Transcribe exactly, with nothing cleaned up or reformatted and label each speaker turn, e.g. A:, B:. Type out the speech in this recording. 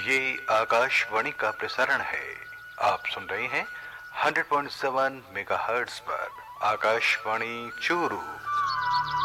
A: ये आकाशवाणी का प्रसारण है। आप सुन रहे हैं हंड्रेड पॉइंट सेवन मेगाहर्ट्ज पर आकाशवाणी चूरू।